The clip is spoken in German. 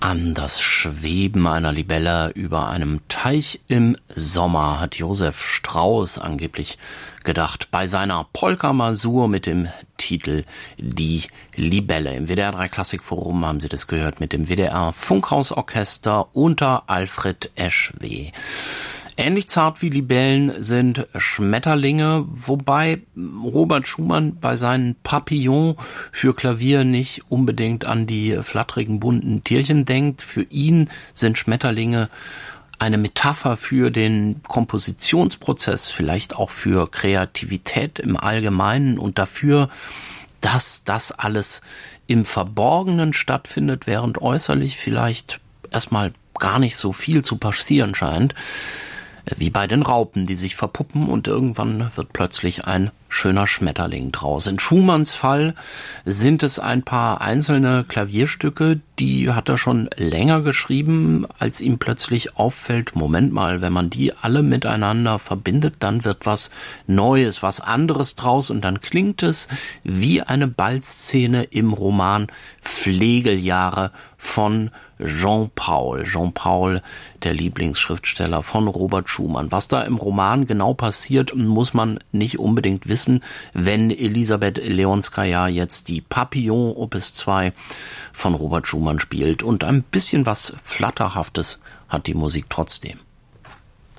An das Schweben einer Libelle über einem Teich im Sommer hat Josef Strauss angeblich gedacht bei seiner Polka-Masur mit dem Titel Die Libelle. Im WDR 3 Klassikforum haben Sie das gehört mit dem WDR Funkhausorchester unter Alfred Eschweh. Ähnlich zart wie Libellen sind Schmetterlinge, wobei Robert Schumann bei seinen Papillons für Klavier nicht unbedingt an die flatterigen bunten Tierchen denkt. Für ihn sind Schmetterlinge eine Metapher für den Kompositionsprozess, vielleicht auch für Kreativität im Allgemeinen und dafür, dass das alles im Verborgenen stattfindet, während äußerlich vielleicht erstmal gar nicht so viel zu passieren scheint. Wie bei den Raupen, die sich verpuppen und irgendwann wird plötzlich ein schöner Schmetterling draus. In Schumanns Fall sind es ein paar einzelne Klavierstücke, die hat er schon länger geschrieben, als ihm plötzlich auffällt, Moment mal, wenn man die alle miteinander verbindet, dann wird was Neues, was anderes draus und dann klingt es wie eine Ballszene im Roman Flegeljahre von Jean Paul. Jean Paul, der Lieblingsschriftsteller von Robert Schumann. Was da im Roman genau passiert, muss man nicht unbedingt wissen, wenn Elisabeth Leonskaja jetzt die Papillon Opus 2 von Robert Schumann spielt. Und ein bisschen was Flatterhaftes hat die Musik trotzdem.